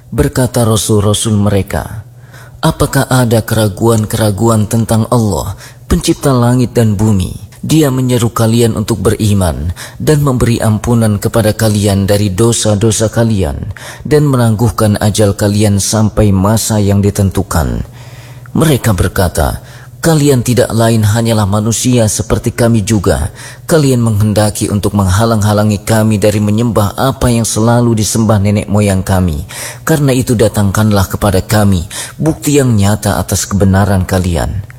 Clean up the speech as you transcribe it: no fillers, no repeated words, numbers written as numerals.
Berkata Rasul-Rasul mereka, apakah ada keraguan-keraguan tentang Allah, pencipta langit dan bumi? Dia menyeru kalian untuk beriman dan memberi ampunan kepada kalian dari dosa-dosa kalian dan menangguhkan ajal kalian sampai masa yang ditentukan. Mereka berkata, kalian tidak lain hanyalah manusia seperti kami juga. Kalian menghendaki untuk menghalang-halangi kami dari menyembah apa yang selalu disembah nenek moyang kami. Karena itu datangkanlah kepada kami bukti yang nyata atas kebenaran kalian.